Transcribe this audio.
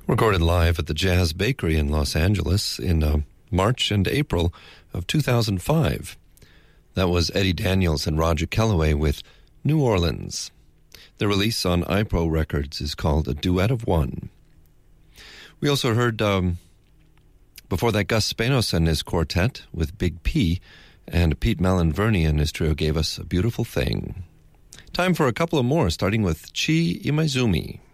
Recorded live at the Jazz Bakery in Los Angeles in March and April of 2005. That was Eddie Daniels and Roger Kellaway with New Orleans. The release on iPro Records is called A Duet of One. We also heard, before that, Gus Spanos and his quartet with Big P, and Pete Malinverni and his trio gave us A Beautiful Thing. Time for a couple of more, starting with Chi Imaizumi.